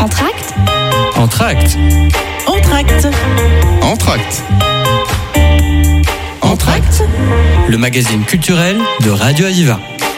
Entracte. Entracte. Entracte. Entracte. Entracte. Le magazine culturel de Radio Aviva.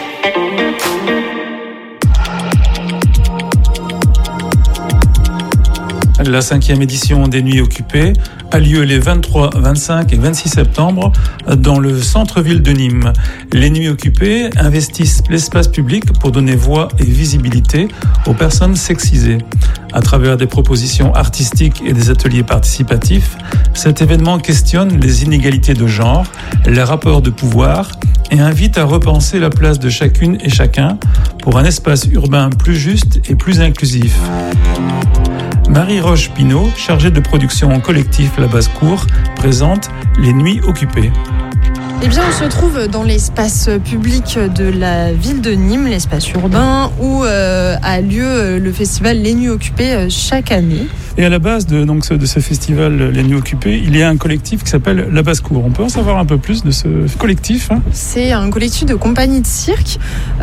La 5e édition des Nuits Occupées a lieu les 23, 25 et 26 septembre dans le centre-ville de Nîmes. Les Nuits Occupées investissent l'espace public pour donner voix et visibilité aux personnes sexisées. À travers des propositions artistiques et des ateliers participatifs, cet événement questionne les inégalités de genre, les rapports de pouvoir et invite à repenser la place de chacune et chacun pour un espace urbain plus juste et plus inclusif. Marie Roche-Pinot, chargée de production en collectif La Basse-Cour, présente Les Nuits Occupées. Eh bien, on se trouve dans l'espace public de la ville de Nîmes, l'espace urbain, où a lieu le festival Les Nuits Occupées chaque année. Et à la base de ce festival Les Nuits Occupées, il y a un collectif qui s'appelle La Basse-Cour. On peut en savoir un peu plus de ce collectif, hein ? C'est un collectif de compagnie de cirque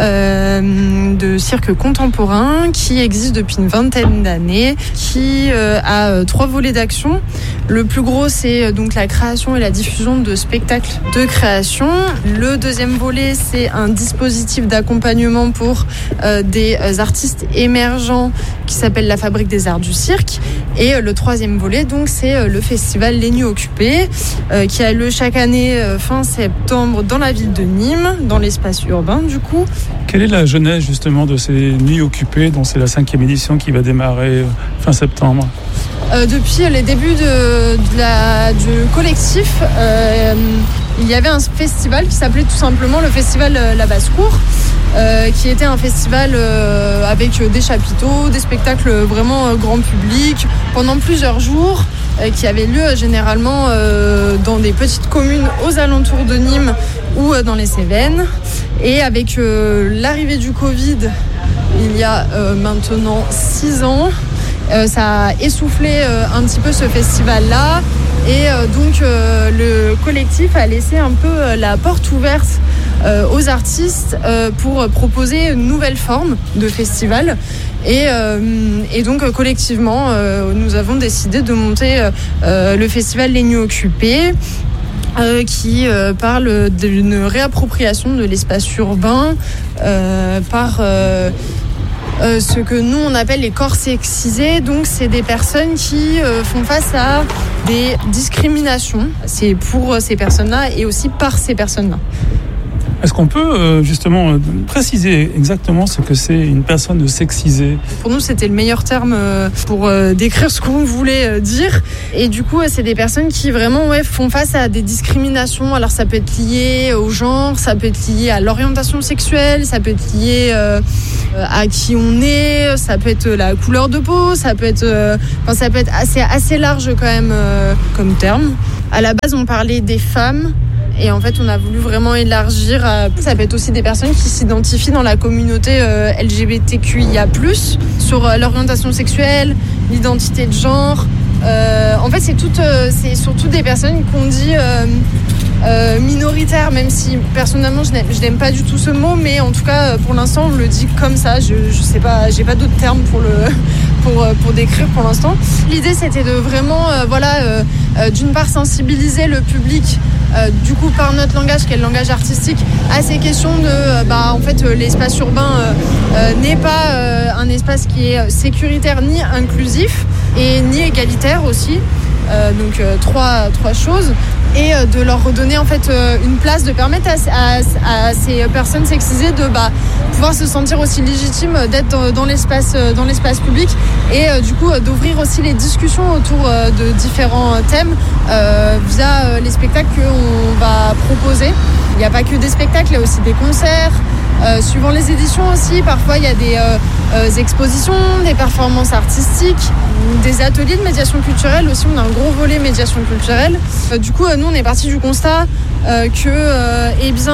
contemporain, qui existe depuis une vingtaine d'années, qui a 3 volets d'action. Le plus gros, c'est donc la création et la diffusion de spectacles de création. Le deuxième volet, c'est un dispositif d'accompagnement pour des artistes émergents qui s'appelle la Fabrique des Arts du Cirque. Et le troisième volet, donc, c'est le festival Les Nuits Occupées, qui a lieu chaque année fin septembre dans la ville de Nîmes, dans l'espace urbain du coup. Quelle est la genèse justement de ces Nuits Occupées, dont c'est la 5e édition qui va démarrer fin septembre ? Depuis les débuts du collectif, il y avait un festival qui s'appelait tout simplement le festival La Basse-Cour, qui était un festival avec des chapiteaux, des spectacles vraiment grand public pendant plusieurs jours, qui avait lieu généralement dans des petites communes aux alentours de Nîmes ou dans les Cévennes. Et avec l'arrivée du Covid, il y a maintenant 6 ans, ça a essoufflé un petit peu ce festival-là. Et donc le collectif a laissé un peu la porte ouverte aux artistes pour proposer une nouvelle forme de festival. Et donc collectivement, nous avons décidé de monter le festival Les Nuits Occupées, qui parle d'une réappropriation de l'espace urbain par ce que nous on appelle les corps sexisés. Donc c'est des personnes qui font face à des discriminations. C'est pour ces personnes-là et aussi par ces personnes-là. Est-ce qu'on peut justement préciser exactement ce que c'est une personne sexisée ? Pour nous, c'était le meilleur terme pour décrire ce qu'on voulait dire. Et du coup, c'est des personnes qui vraiment font face à des discriminations. Alors ça peut être lié au genre, ça peut être lié à l'orientation sexuelle, ça peut être lié à qui on est, ça peut être la couleur de peau, ça peut être assez large quand même comme terme. À la base, on parlait des femmes. Et en fait, on a voulu vraiment élargir. Ça peut être aussi des personnes qui s'identifient dans la communauté LGBTQIA+, sur l'orientation sexuelle, l'identité de genre. En fait, c'est surtout des personnes qu'on dit minoritaires, même si personnellement, je n'aime pas du tout ce mot, mais en tout cas, pour l'instant, on le dit comme ça. Je sais pas, j'ai pas d'autres termes pour décrire pour l'instant. L'idée, c'était de vraiment, d'une part, sensibiliser le public. Du coup, par notre langage, qui est le langage artistique, à ces questions de, l'espace urbain n'est pas un espace qui est sécuritaire ni inclusif et ni égalitaire aussi. Donc trois choses. Et de leur redonner en fait une place, de permettre à ces personnes sexisées de pouvoir se sentir aussi légitimes d'être dans l'espace public et du coup d'ouvrir aussi les discussions autour de différents thèmes via les spectacles qu'on va proposer. Il n'y a pas que des spectacles, il y a aussi des concerts. Suivant les éditions aussi, parfois il y a des expositions, des performances artistiques, des ateliers de médiation culturelle aussi. On a un gros volet médiation culturelle. Du coup, nous on est parti du constat que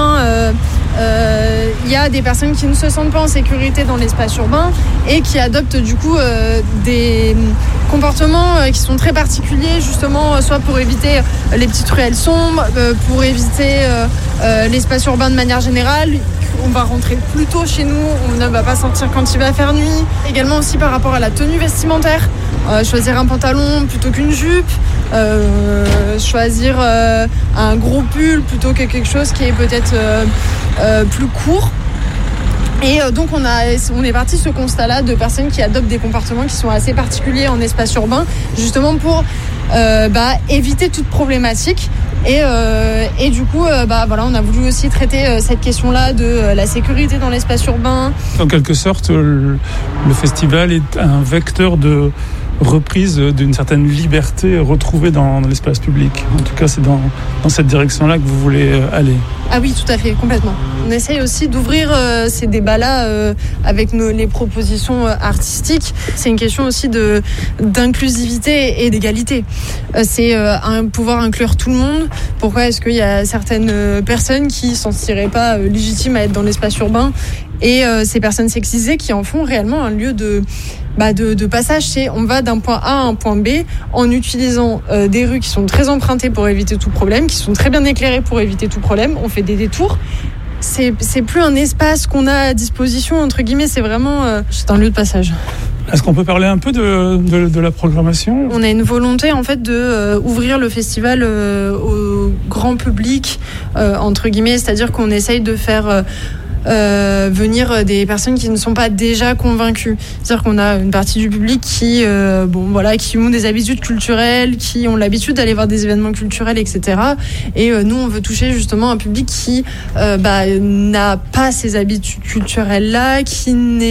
il y a des personnes qui ne se sentent pas en sécurité dans l'espace urbain et qui adoptent du coup des comportements qui sont très particuliers, justement, soit pour éviter les petites ruelles sombres, pour éviter l'espace urbain de manière générale, on va rentrer plus tôt chez nous, on ne va pas sortir quand il va faire nuit. Également aussi par rapport à la tenue vestimentaire, choisir un pantalon plutôt qu'une jupe, choisir un gros pull plutôt que quelque chose qui est peut-être plus court. Et donc on est parti de ce constat-là de personnes qui adoptent des comportements qui sont assez particuliers en espace urbain, justement pour éviter toute problématique. Et du coup, on a voulu aussi traiter cette question-là de la sécurité dans l'espace urbain. En quelque sorte, le festival est un vecteur de reprise d'une certaine liberté retrouvée dans l'espace public. En tout cas, c'est dans cette direction-là que vous voulez aller. Ah oui, tout à fait, complètement. On essaye aussi d'ouvrir ces débats-là avec les propositions artistiques. C'est une question aussi d'inclusivité et d'égalité. C'est pouvoir inclure tout le monde. Pourquoi est-ce qu'il y a certaines personnes qui ne s'en sentiraient pas légitimes à être dans l'espace urbain et ces personnes sexisées qui en font réellement un lieu de passage, on va d'un point A à un point B en utilisant des rues qui sont très empruntées pour éviter tout problème, qui sont très bien éclairées pour éviter tout problème. On fait des détours. C'est plus un espace qu'on a à disposition, entre guillemets, c'est vraiment c'est un lieu de passage. Est-ce qu'on peut parler un peu de la programmation ? On a une volonté en fait de ouvrir le festival au grand public, entre guillemets, c'est-à-dire qu'on essaye de faire venir des personnes qui ne sont pas déjà convaincues. C'est-à-dire qu'on a une partie du public qui ont des habitudes culturelles, qui ont l'habitude d'aller voir des événements culturels, etc. Et nous, on veut toucher justement un public qui n'a pas ces habitudes culturelles-là, qui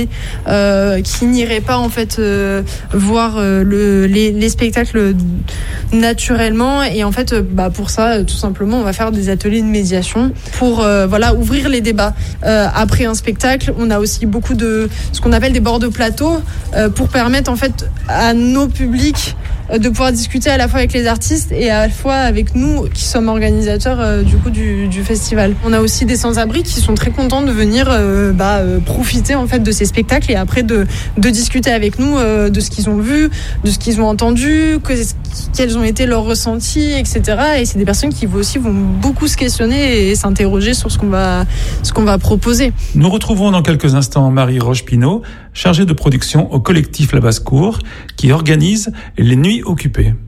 n'irait pas en fait voir les spectacles naturellement. Et en fait, pour ça, tout simplement, on va faire des ateliers de médiation pour ouvrir les débats. Après un spectacle, on a aussi beaucoup de ce qu'on appelle des bords de plateau pour permettre en fait à nos publics de pouvoir discuter à la fois avec les artistes et à la fois avec nous qui sommes organisateurs du festival. On a aussi des sans-abri qui sont très contents de venir profiter en fait de ces spectacles et après de discuter avec nous de ce qu'ils ont vu, de ce qu'ils ont entendu, quels ont été leurs ressentis, etc. Et c'est des personnes qui vont beaucoup se questionner et s'interroger sur ce qu'on va proposer. Nous retrouvons dans quelques instants Marie Roche-Pinot, chargée de production au collectif La Basse-Cour, qui organise les Nuits Occupées.